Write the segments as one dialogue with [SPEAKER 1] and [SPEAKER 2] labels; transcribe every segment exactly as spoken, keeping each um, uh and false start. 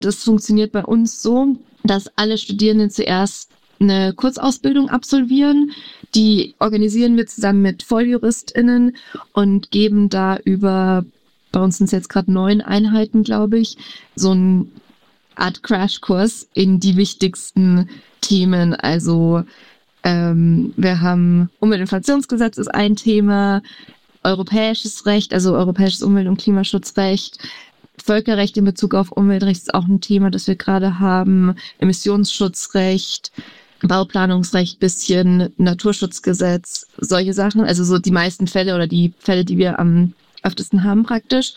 [SPEAKER 1] Das funktioniert bei uns so, dass alle Studierenden zuerst eine Kurzausbildung absolvieren. Die organisieren wir zusammen mit VolljuristInnen und geben da über, bei uns sind es jetzt gerade neun Einheiten, glaube ich, so eine Art Crashkurs in die wichtigsten Themen. Also ähm, wir haben Umweltinformationsgesetz ist ein Thema, europäisches Recht, also europäisches Umwelt- und Klimaschutzrecht, Völkerrecht in Bezug auf Umweltrecht ist auch ein Thema, das wir gerade haben, Emissionsschutzrecht, Bauplanungsrecht, bisschen Naturschutzgesetz, solche Sachen. Also so die meisten Fälle oder die Fälle, die wir am öftesten haben praktisch.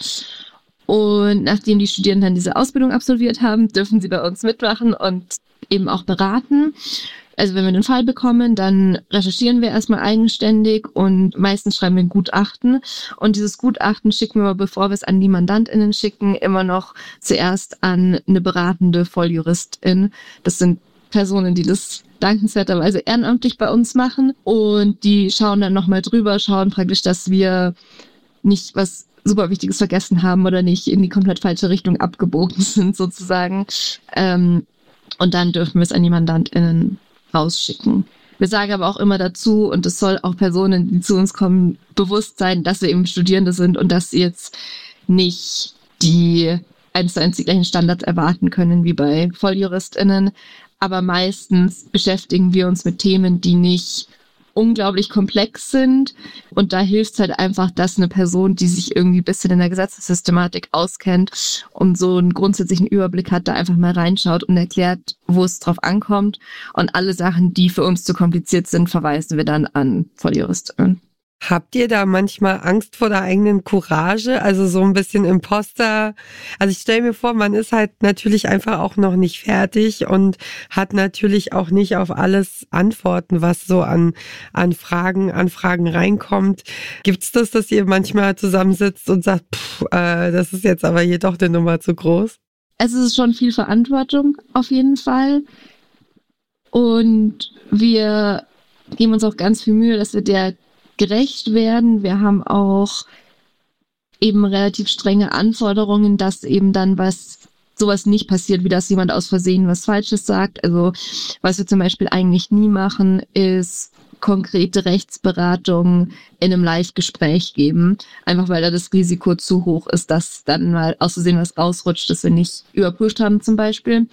[SPEAKER 1] Und nachdem die Studierenden dann diese Ausbildung absolviert haben, dürfen sie bei uns mitmachen und eben auch beraten. Also wenn wir einen Fall bekommen, dann recherchieren wir erstmal eigenständig und meistens schreiben wir ein Gutachten. Und dieses Gutachten schicken wir, bevor wir es an die MandantInnen schicken, immer noch zuerst an eine beratende Volljuristin. Das sind Personen, die das dankenswerterweise ehrenamtlich bei uns machen. Und die schauen dann nochmal drüber, schauen praktisch, dass wir nicht was super Wichtiges vergessen haben oder nicht in die komplett falsche Richtung abgebogen sind sozusagen. Ähm, und dann dürfen wir es an die MandantInnen rausschicken. Wir sagen aber auch immer dazu, und es soll auch Personen, die zu uns kommen, bewusst sein, dass wir eben Studierende sind und dass sie jetzt nicht die eins zu eins die gleichen Standards erwarten können wie bei VolljuristInnen. Aber meistens beschäftigen wir uns mit Themen, die nicht unglaublich komplex sind. Und da hilft es halt einfach, dass eine Person, die sich irgendwie ein bisschen in der Gesetzessystematik auskennt und so einen grundsätzlichen Überblick hat, da einfach mal reinschaut und erklärt, wo es drauf ankommt. Und alle Sachen, die für uns zu kompliziert sind, verweisen wir dann an VolljuristInnen.
[SPEAKER 2] Habt ihr da manchmal Angst vor der eigenen Courage? Also so ein bisschen Imposter? Also ich stelle mir vor, man ist halt natürlich einfach auch noch nicht fertig und hat natürlich auch nicht auf alles Antworten, was so an, an Fragen, an Fragen reinkommt. Gibt's das, dass ihr manchmal zusammensitzt und sagt, pff, äh, das ist jetzt aber hier doch eine Nummer zu groß?
[SPEAKER 1] Es ist schon viel Verantwortung auf jeden Fall. Und wir geben uns auch ganz viel Mühe, dass wir der gerecht werden. Wir haben auch eben relativ strenge Anforderungen, dass eben dann was sowas nicht passiert, wie dass jemand aus Versehen was Falsches sagt. Also was wir zum Beispiel eigentlich nie machen, ist konkrete Rechtsberatung in einem Live-Gespräch geben. Einfach weil da das Risiko zu hoch ist, dass dann mal aus Versehen was rausrutscht, das wir nicht überprüft haben zum Beispiel.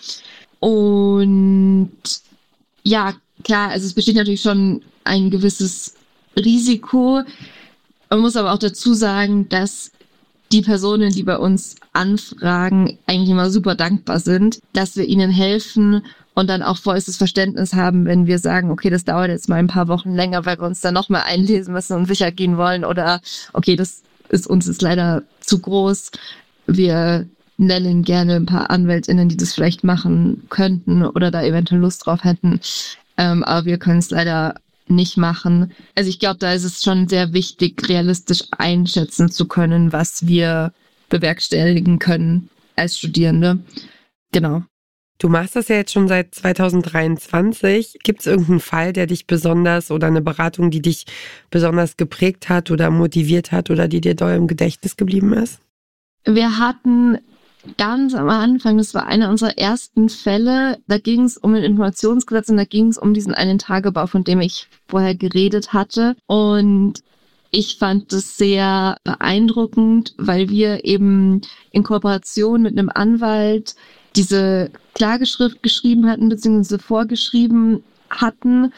[SPEAKER 1] Und ja, klar, also es besteht natürlich schon ein gewisses Risiko. Man muss aber auch dazu sagen, dass die Personen, die bei uns anfragen, eigentlich immer super dankbar sind, dass wir ihnen helfen und dann auch vollstes Verständnis haben, wenn wir sagen, okay, das dauert jetzt mal ein paar Wochen länger, weil wir uns dann nochmal einlesen müssen und sicher gehen wollen oder okay, das ist uns ist leider zu groß. Wir nennen gerne ein paar AnwältInnen, die das vielleicht machen könnten oder da eventuell Lust drauf hätten. Ähm, aber wir können es leider nicht machen. Also ich glaube, da ist es schon sehr wichtig, realistisch einschätzen zu können, was wir bewerkstelligen können als Studierende. Genau.
[SPEAKER 2] Du machst das ja jetzt schon seit zwanzig dreiundzwanzig. Gibt es irgendeinen Fall, der dich besonders oder eine Beratung, die dich besonders geprägt hat oder motiviert hat oder die dir doll im Gedächtnis geblieben ist?
[SPEAKER 1] Wir hatten ganz am Anfang, das war einer unserer ersten Fälle, da ging es um ein Informationsgesetz und da ging es um diesen einen Tagebau, von dem ich vorher geredet hatte. Und ich fand das sehr beeindruckend, weil wir eben in Kooperation mit einem Anwalt diese Klageschrift geschrieben hatten, beziehungsweise vorgeschrieben hatten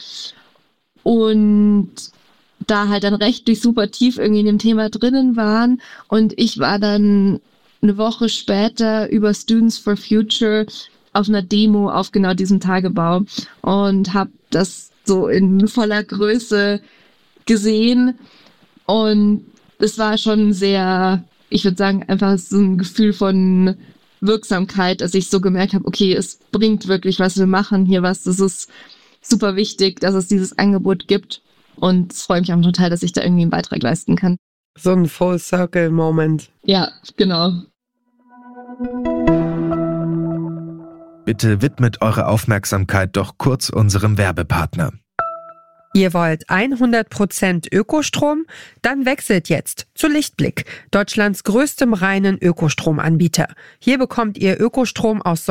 [SPEAKER 1] und da halt dann rechtlich super tief irgendwie in dem Thema drinnen waren. Und ich war dann eine Woche später über Students for Future auf einer Demo auf genau diesem Tagebau und habe das so in voller Größe gesehen. Und es war schon sehr, ich würde sagen, einfach so ein Gefühl von Wirksamkeit, dass ich so gemerkt habe, okay, es bringt wirklich was, wir machen hier was, das ist super wichtig, dass es dieses Angebot gibt. Und es freut mich auch total, dass ich da irgendwie einen Beitrag leisten kann.
[SPEAKER 2] So ein Full-Circle-Moment.
[SPEAKER 1] Ja, genau.
[SPEAKER 3] Bitte widmet eure Aufmerksamkeit doch kurz unserem Werbepartner.
[SPEAKER 2] Ihr wollt hundert Prozent Ökostrom? Dann wechselt jetzt zu Lichtblick, Deutschlands größtem reinen Ökostromanbieter. Hier bekommt ihr Ökostrom aus